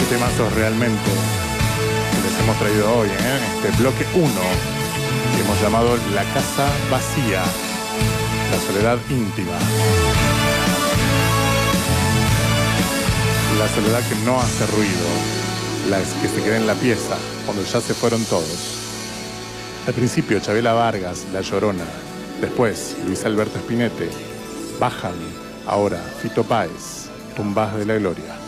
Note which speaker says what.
Speaker 1: temazos realmente que les hemos traído hoy, en este bloque 1, que hemos llamado La Casa Vacía, la soledad íntima. La soledad que no hace ruido, la que se queda en la pieza cuando ya se fueron todos. Al principio Chavela Vargas, La Llorona, después Luis Alberto Spinetta, bajan ahora Fito Páez, Tumbás de la Gloria.